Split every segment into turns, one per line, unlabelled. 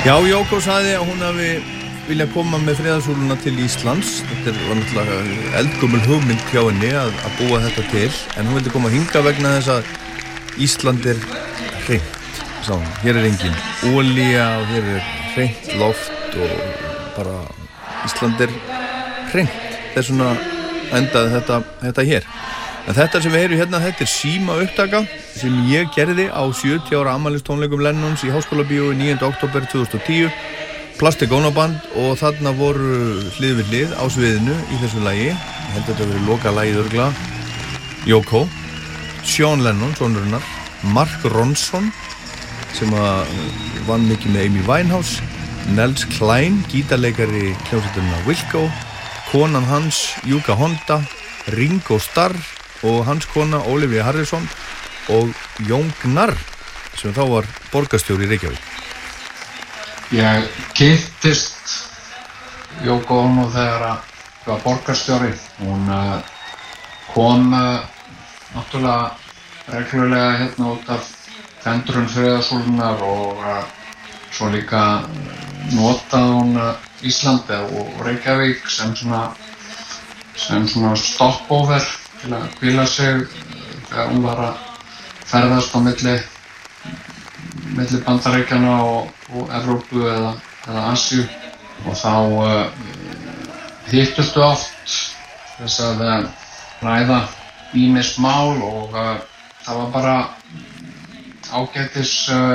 Já, Yoko sagði að hún hafi viljað koma með friðarsúluna til Íslands. Þetta var náttúrulega eldgömmul hugmynd hjá henni að búa þetta til, en hún vildi koma hingað vegna þess að Ísland hreint, sá hún. Hér engin olía og hér hreint loft og bara Ísland hreint. Þess vegna endaði þetta hér. En þetta sem við heyrum hérna, þetta síma upptaka sem ég gerði á 70 ára afmælistónleikum Lennons í Háskólabíói 9. október 2010. Plastic Ono-band og þarna voru hlið við hlið á sviðinu í þessu lagi. Ég held að þetta verið loka lagið örugglega. Yoko, Sean Lennon, sonur hennar, Mark Ronson sem vann mikið með Amy Winehouse, Nels Cline, gítarleikari hljómsveitarinnar Wilco, konan hans Yuka Honda, Ringo Starr og hans kona Olivia Harrison og Jón Gnarr sem þá var borgarstjóri í Reykjavík.
Ég kynntist Yoko Ono þegar ég var borgarstjóri. Hún kom náttúrulega reglulega hérna út af tendrun friðarsúlunnar og svo líka notaði hún Íslandi og Reykjavík sem svona stopover til að hvíla sig þegar hún var að ferðast á milli Bandaríkjanna og Evrópu eða Asíu og þá hittustu oft þess að ræða ýmis mál og það var bara ágætis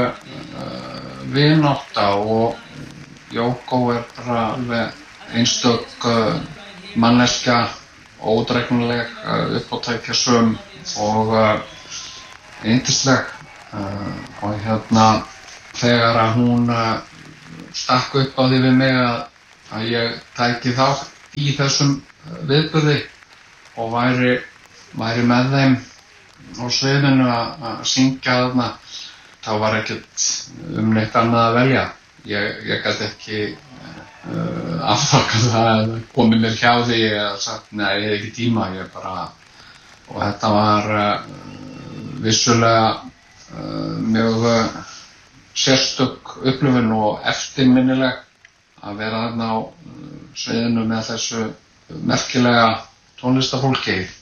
vinátta og Yoko bara alveg einstök manneskja, ódregnanleg, uppátækjasöm og yndisleg og hérna þegar að hún stakk upp á því við mig að ég tæki þátt í þessum viðburði og væri með þeim á sviðinu að syngja þarna, þá var ekkert neitt annað að velja. Ég gat ekki afþakkað það komið mér hjá því og sagt nei, ég hef ekki tíma, og þetta var vissulega mjög sérstök upplifun og eftirminnileg að vera þarna á sviðinu með þessu merkilega tónlistafólki.